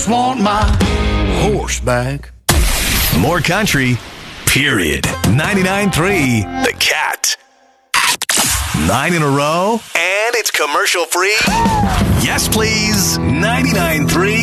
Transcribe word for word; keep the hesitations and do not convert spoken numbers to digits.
just want my horse back. More country, period. ninety-nine point three The Cat. Nine in a row, and it's commercial free? Yes, please. ninety-nine point three